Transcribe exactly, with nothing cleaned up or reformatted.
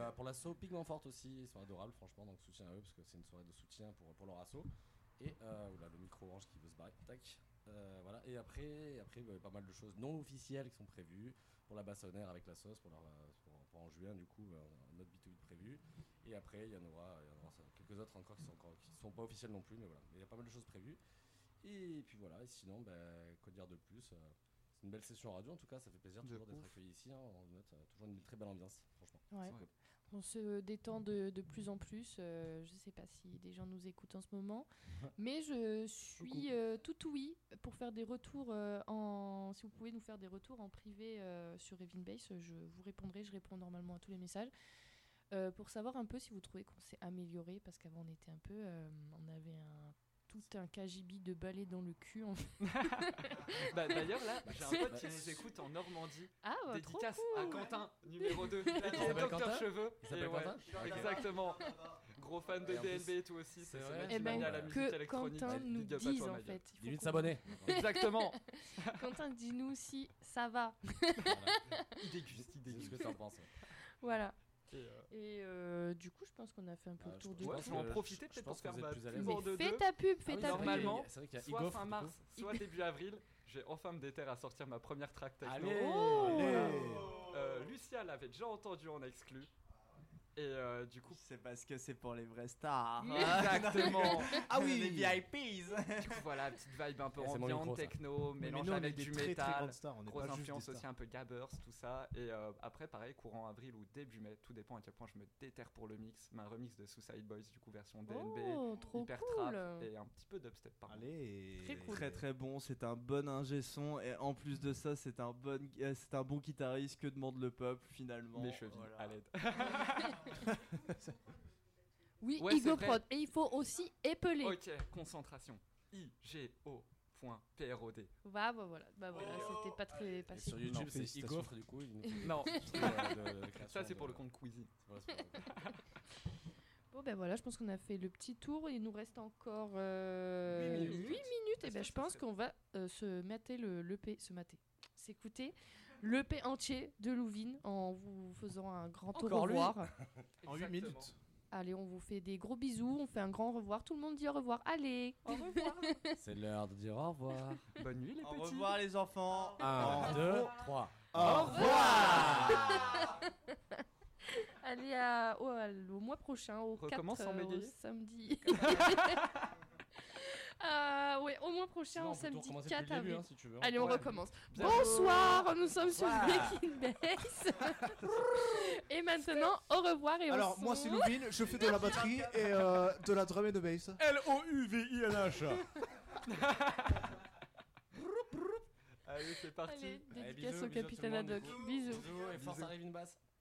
euh, pour l'assaut Pigment Forte aussi, ils sont adorables franchement, donc soutien à eux parce que c'est une soirée de soutien pour, pour leur assaut. Et euh, oula, le micro orange qui veut se barrer, tac. Euh, voilà. Et après, après bah, pas mal de choses non officielles qui sont prévues pour la Bassonnaire avec la sauce pour, leur, euh, pour, pour en juin du coup, euh, un autre B deux B prévu. Et après, il y en aura, il y en aura ça, quelques autres encore qui sont encore qui sont pas officiels non plus, mais voilà. Mais il y a pas mal de choses prévues. Et puis voilà. Et sinon, bah, quoi dire de plus euh, c'est une belle session radio en tout cas, ça fait plaisir toujours d'être accueilli ici. Hein, on note euh, toujours une très belle ambiance, franchement. Ouais. Cool. On se détend de, de plus en plus. Euh, je sais pas si des gens nous écoutent en ce moment, mais je suis euh, tout oui pour faire des retours euh, en. Si vous pouvez nous faire des retours en privé euh, sur Evinbase, je vous répondrai. Je réponds normalement à tous les messages. Euh, pour savoir un peu si vous trouvez qu'on s'est amélioré, parce qu'avant on était un peu, euh, on avait un tout un K G B de balai dans le cul. En fait. bah, d'ailleurs là, j'ai un pote qui nous écoute en Normandie. Ah, bah, dédicace cool. à Quentin, numéro deux. Il s'appelle Docteur Cheveux. Il s'appelle Quentin. Ouais, exactement. Gros fan de D N B et tout aussi. C'est vrai. Et ben, à la musique que électronique. Quentin nous dise en fait. Il vient de s'abonner. Exactement. Quentin, dis-nous si ça va. Voilà. Il déguste, il déguste. C'est ce que t'en penses. Voilà. Et, euh... et euh, du coup, je pense qu'on a fait un peu ah, le tour du ouais, tour. Je vais en profiter peut-être pour faire ma pub de Fais ta pub, fais ah, oui, ta pub. Normalement, c'est vrai qu'il y a soit Igoff, fin mars, soit début avril, j'ai enfin me déterre à sortir ma première track techno. Allez, oh allez. Euh, Lucia l'avait déjà entendu en exclu. Et euh, du coup, c'est parce que c'est pour les vrais stars. Exactement. Ah oui, les V I Ps. Du coup, voilà, petite vibe un peu yeah, ambiante, micro, techno, mélange avec du très, métal, très grosse influence aussi un peu gabbers, tout ça. Et euh, après, pareil, courant avril ou début mai, tout dépend à quel point je me déterre pour le mix. Mais un remix de Suicide Boys, du coup, version D N B, oh, trop hyper cool. trap et un petit peu dubstep par Allez, très cool. Très très bon, c'est un bon ingé son et en plus de ça, c'est un bon, euh, c'est un bon guitariste. Que demande le peuple finalement? Mes chevilles, voilà. à l'aide. Oui, ouais, Igo Prod. Et il faut aussi épeler. Ok, concentration. I G O point P R O D. Bah, bah voilà, bah voilà, oh c'était pas très passé. Sur YouTube, c'est Igoffre du coup. Il non, de, de ça c'est de... pour le compte Queasy. Bon ben voilà, je pense qu'on a fait le petit tour. Il nous reste encore euh, huit minutes. minutes. Et ben je pense qu'on va euh, se mater le l'E P, se mater. S'écouter l'E P entier de Louvin en vous faisant un grand au revoir. En huit minutes. Allez, on vous fait des gros bisous, on fait un grand au revoir. Tout le monde dit au revoir. Allez, au revoir. C'est l'heure de dire au revoir. Bonne nuit les Au petits. Au revoir les enfants. Un, deux, trois. Au, au revoir. Allez à, au, au mois prochain, au Recommence quatre, sans euh, au samedi. Euh, ouais, au mois prochain, sinon, au samedi quatre avril. Début, hein, si tu veux. Allez, on ouais. recommence. Bien Bonsoir, nous sommes Bonsoir. sur Breaking Bass. Et maintenant, au revoir. Et alors, moi, c'est Louvin, je fais de la batterie et euh, de la drum et de bass. L O U V I N H. Allez, c'est parti. Allez, Allez, dédicace bisous, au bisous capitaine à tout le Haddock. monde, Bisous. Bisous et force à Revin Bass.